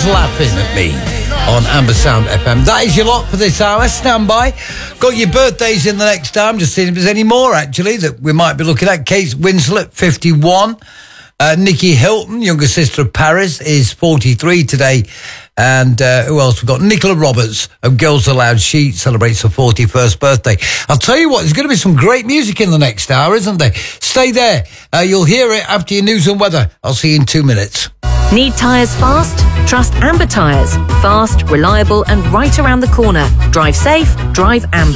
Girls Laughing at Me on Amber Sound FM. That is your lot for this hour. Stand by. Got your birthdays in the next hour. I'm just seeing if there's any more, actually, that we might be looking at. Kate Winslet, 51. Nikki Hilton, younger sister of Paris, is 43 today. And who else? We've got Nicola Roberts of Girls Aloud. She celebrates her 41st birthday. I'll tell you what, there's going to be some great music in the next hour, isn't there? Stay there. You'll hear it after your news and weather. I'll see you in 2 minutes. Need tyres fast? Trust Amber Tyres. Fast, reliable and right around the corner. Drive safe, drive Amber.